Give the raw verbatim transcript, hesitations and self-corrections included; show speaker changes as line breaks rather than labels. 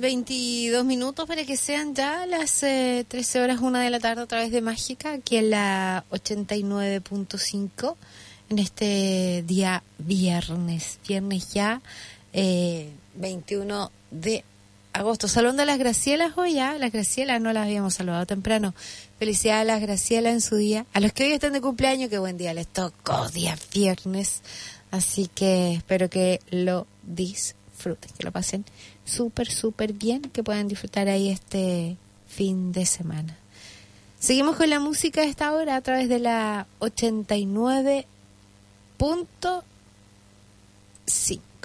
veintidós minutos para que sean ya las eh, trece horas, una de la tarde a través de Mágica, aquí en la ochenta y nueve punto cinco, en este día viernes, viernes ya, eh, veintiuno de agosto. Saludando a las Gracielas hoy ya, las Gracielas no las habíamos saludado temprano. Felicidades a las Gracielas en su día. A los que hoy están de cumpleaños, qué buen día les tocó, día viernes. Así que espero que lo disfruten, que lo pasen súper, súper bien, que puedan disfrutar ahí este fin de semana. Seguimos con la música de esta hora a través de la ochenta y nueve punto cinco.